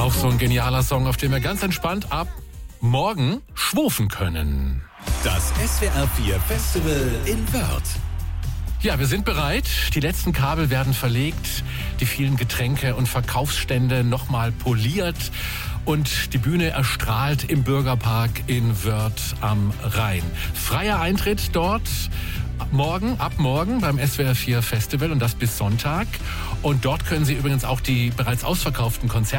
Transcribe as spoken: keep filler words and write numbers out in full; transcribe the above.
Auch so ein genialer Song, auf dem wir ganz entspannt ab morgen schwufen können. Das S W R vier Festival in Wörth. Ja, wir sind bereit. Die letzten Kabel werden verlegt, die vielen Getränke und Verkaufsstände nochmal poliert und die Bühne erstrahlt im Bürgerpark in Wörth am Rhein. Freier Eintritt dort morgen, ab morgen beim S W R vier Festival und das bis Sonntag. Und dort können Sie übrigens auch die bereits ausverkauften Konzerte